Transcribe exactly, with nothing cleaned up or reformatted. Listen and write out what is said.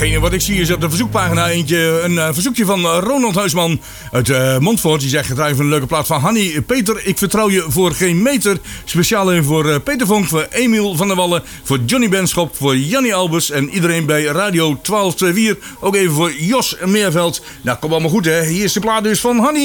hetgene wat ik zie is op de verzoekpagina eentje, een uh, verzoekje van uh, Ronald Huisman uit uh, Montfort. Die zegt getrouw van een leuke plaat van Hanny. Peter, ik vertrouw je voor geen meter. Speciaal in voor uh, Peter Vonk, voor Emiel van der Wallen, voor Johnny Benschop, voor Jannie Albers en iedereen bij Radio twaalf vier. Ook even voor Jos Meerveld. Nou, komt allemaal goed hè. Hier is de plaat dus van Hanny.